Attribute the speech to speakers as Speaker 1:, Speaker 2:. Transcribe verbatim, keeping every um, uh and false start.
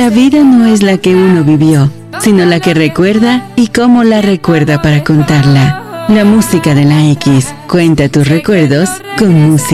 Speaker 1: La vida no es la que uno vivió, sino la que recuerda y cómo la recuerda para contarla. La música de la X. Cuenta tus recuerdos con música.